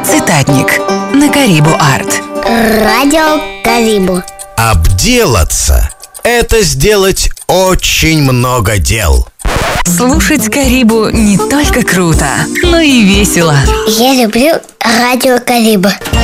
Цитатник на Карибу Арт. Радио Карибу. Обделаться – это сделать очень много дел. Слушать Карибу не только круто, но и весело. Я люблю Радио Карибу.